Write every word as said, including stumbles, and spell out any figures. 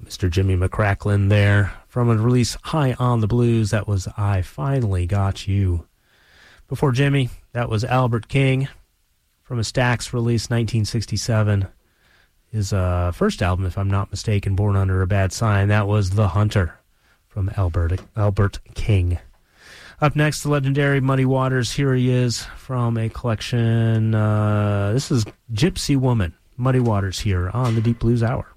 Mister Jimmy McCracklin there. From a release, High on the Blues, that was I Finally Got You. Before Jimmy, that was Albert King from a Stax release, nineteen sixty-seven. His uh, first album, if I'm not mistaken, Born Under a Bad Sign. That was The Hunter from Albert, Albert King. Up next, the legendary Muddy Waters. Here he is from a collection. Uh, this is Gypsy Woman. Muddy Waters here on the Deep Blues Hour.